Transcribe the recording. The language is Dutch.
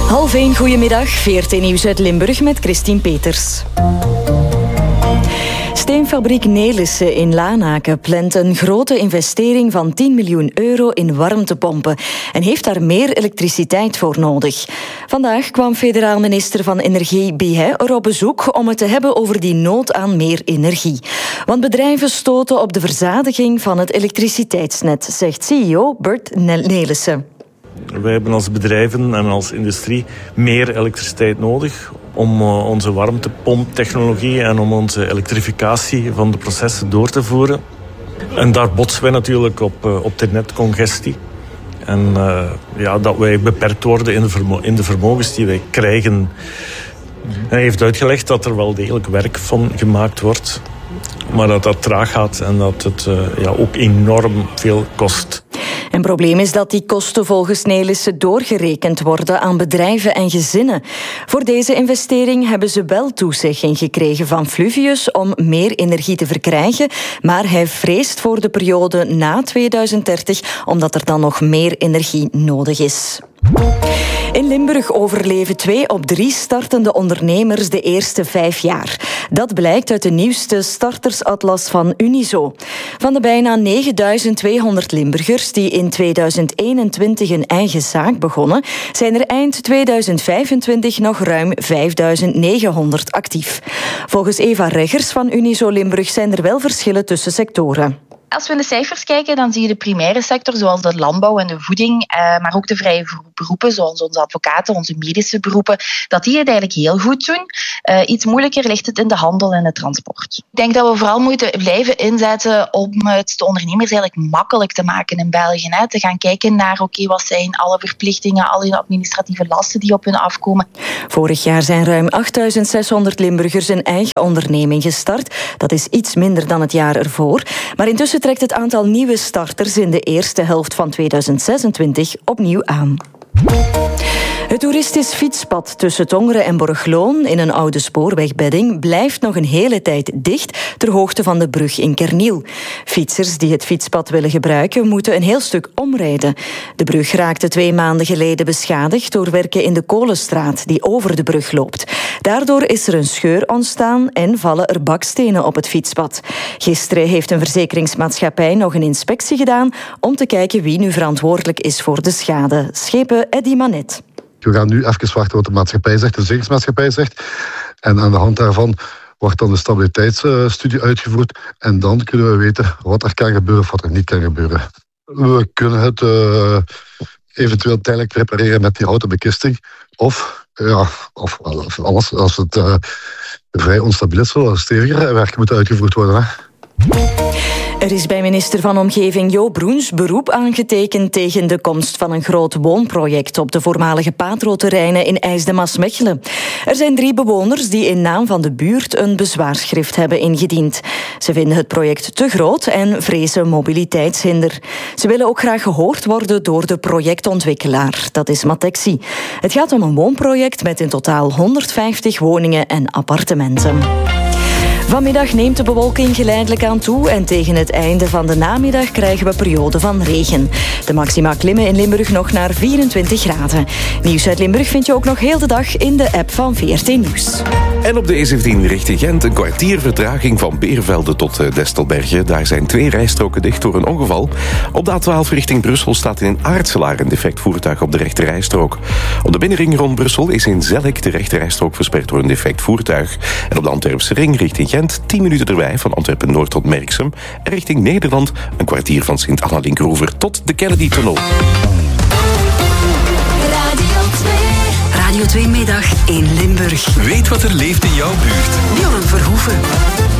1:30, goedemiddag. VRT Nieuws uit Limburg met Christine Peters. Steenfabriek Nelissen in Lanaken plant een grote investering van 10 miljoen euro in warmtepompen en heeft daar meer elektriciteit voor nodig. Vandaag kwam federaal minister van Energie Bihet er op bezoek om het te hebben over die nood aan meer energie. Want bedrijven stoten op de verzadiging van het elektriciteitsnet, zegt CEO Bert Nelissen. Wij hebben als bedrijven en als industrie meer elektriciteit nodig om onze warmtepomptechnologie en om onze elektrificatie van de processen door te voeren. En daar botsen wij natuurlijk op de netcongestie. En dat wij beperkt worden in de vermogens die wij krijgen. Hij heeft uitgelegd dat er wel degelijk werk van gemaakt wordt, maar dat dat traag gaat en dat het ook enorm veel kost. Een probleem is dat die kosten volgens Nelissen doorgerekend worden aan bedrijven en gezinnen. Voor deze investering hebben ze wel toezegging gekregen van Fluvius om meer energie te verkrijgen, maar hij vreest voor de periode na 2030, omdat er dan nog meer energie nodig is. In Limburg overleven 2 op 3 startende ondernemers de eerste 5 jaar. Dat blijkt uit de nieuwste startersatlas van Unizo. Van de bijna 9200 Limburgers die in 2021 een eigen zaak begonnen, zijn er eind 2025 nog ruim 5900 actief. Volgens Eva Reggers van Unizo Limburg zijn er wel verschillen tussen sectoren. Als we in de cijfers kijken, dan zie je de primaire sector, zoals de landbouw en de voeding, maar ook de vrije beroepen, zoals onze advocaten, onze medische beroepen, dat die het eigenlijk heel goed doen. Iets moeilijker ligt het in de handel en het transport. Ik denk dat we vooral moeten blijven inzetten om het de ondernemers eigenlijk makkelijk te maken in België. Te gaan kijken naar, wat zijn alle verplichtingen, alle administratieve lasten die op hun afkomen. Vorig jaar zijn ruim 8600 Limburgers een eigen onderneming gestart. Dat is iets minder dan het jaar ervoor. Maar intussen trekt het aantal nieuwe starters in de eerste helft van 2026 opnieuw aan. Het toeristisch fietspad tussen Tongeren en Borgloon in een oude spoorwegbedding blijft nog een hele tijd dicht ter hoogte van de brug in Kerniel. Fietsers die het fietspad willen gebruiken moeten een heel stuk omrijden. De brug raakte 2 maanden geleden beschadigd door werken in de Kolenstraat die over de brug loopt. Daardoor is er een scheur ontstaan en vallen er bakstenen op het fietspad. Gisteren heeft een verzekeringsmaatschappij nog een inspectie gedaan om te kijken wie nu verantwoordelijk is voor de schade. Schepen Eddy Manet. We gaan nu even wachten wat de maatschappij zegt, de verzekeringsmaatschappij zegt. En aan de hand daarvan wordt dan de stabiliteitsstudie uitgevoerd. En dan kunnen we weten wat er kan gebeuren of wat er niet kan gebeuren. We kunnen het eventueel tijdelijk repareren met die houten bekisting. Of alles, als het vrij onstabiel is, zal er steviger werk moeten uitgevoerd worden. Hè? Er is bij minister van Omgeving Jo Broens beroep aangetekend tegen de komst van een groot woonproject op de voormalige Patro-terreinen in IJsden-Maasmechelen. Er zijn 3 bewoners die in naam van de buurt een bezwaarschrift hebben ingediend. Ze vinden het project te groot en vrezen mobiliteitshinder. Ze willen ook graag gehoord worden door de projectontwikkelaar. Dat is Matexi. Het gaat om een woonproject met in totaal 150 woningen en appartementen. Vanmiddag neemt de bewolking geleidelijk aan toe en tegen het einde van de namiddag krijgen we perioden van regen. De maxima klimmen in Limburg nog naar 24 graden. Nieuws uit Limburg vind je ook nog heel de dag in de app van VRT Nieuws. En op de E17 richting Gent een kwartier vertraging van Beervelde tot Destelbergen. Daar zijn 2 rijstroken dicht door een ongeval. Op de A12 richting Brussel staat in Aartselaar een defect voertuig op de rechterrijstrook. Op de binnenring rond Brussel is in Zellik de rechterrijstrook versperd door een defect voertuig. En op de Antwerpse ring richting Gent 10 minuten erbij van Antwerpen-Noord tot Merksem. En richting Nederland een kwartier van Sint-Anna-Linkroever tot de Kennedy-tunnel. Radio 2 Middag in Limburg. Weet wat er leeft in jouw buurt. Bjorn Verhoeven.